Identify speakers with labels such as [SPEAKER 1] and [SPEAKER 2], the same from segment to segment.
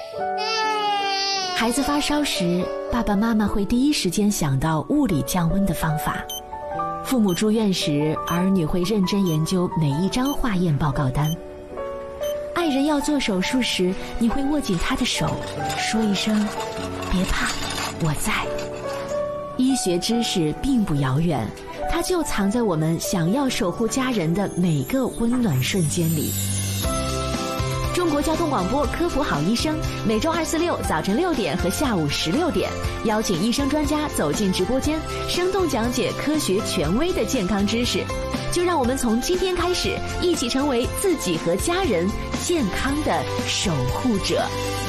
[SPEAKER 1] 孩子发烧时，爸爸妈妈会第一时间想到物理降温的方法；父母住院时，儿女会认真研究每一张化验报告单；爱人要做手术时，你会握紧他的手，说一声“别怕，我在”。医学知识并不遥远，它就藏在我们想要守护家人的每个温暖瞬间里。中国交通广播科普好医生，每周2、4、6早晨6点和下午16点，邀请医生专家走进直播间，生动讲解科学权威的健康知识。就让我们从今天开始，一起成为自己和家人健康的守护者。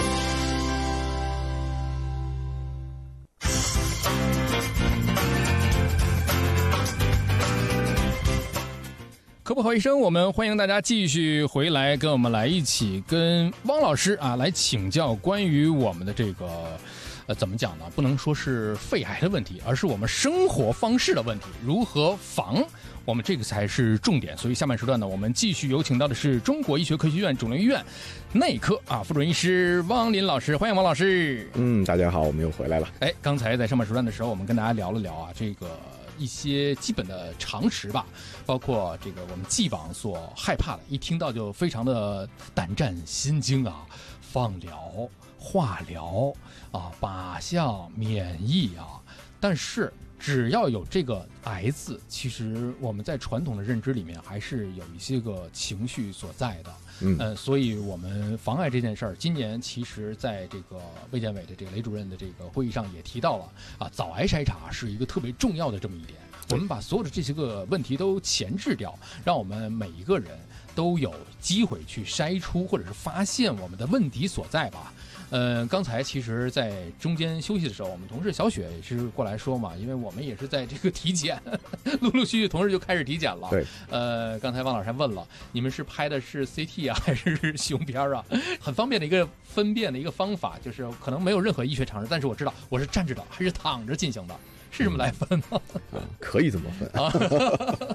[SPEAKER 2] 科普好医生，我们欢迎大家继续回来，跟我们来一起跟汪老师来请教关于我们的这个怎么讲呢？不能说是肺癌的问题，而是我们生活方式的问题，如何防？我们这个才是重点。所以下半时段呢，我们继续有请到的是中国医学科学院肿瘤医院内科副主任医师汪林老师，欢迎汪老师。
[SPEAKER 3] 大家好，我们又回来了。
[SPEAKER 2] 刚才在上半时段的时候，我们跟大家聊了聊这个一些基本的常识吧，包括这个我们既往所害怕的，一听到就非常的胆战心惊放疗、化疗靶向、免疫但是只要有这个癌字，其实我们在传统的认知里面还是有一些个情绪所在的。所以我们防癌这件事儿，今年其实在这个卫健委的这个雷主任的这个会议上也提到了早癌筛查是一个特别重要的这么一点。我们把所有的这些个问题都前置掉，让我们每一个人都有机会去筛出或者是发现我们的问题所在吧。刚才其实在中间休息的时候，我们同事小雪也是过来说嘛，因为我们也是在这个体检，陆陆续续同事就开始体检了。
[SPEAKER 3] 对，
[SPEAKER 2] 刚才汪老师还问了，你们是拍的是 CT 还是胸片很方便的一个分辨的一个方法，就是可能没有任何医学常识，但是我知道我是站着的还是躺着进行的，是这么来分吗？
[SPEAKER 3] 可以这么分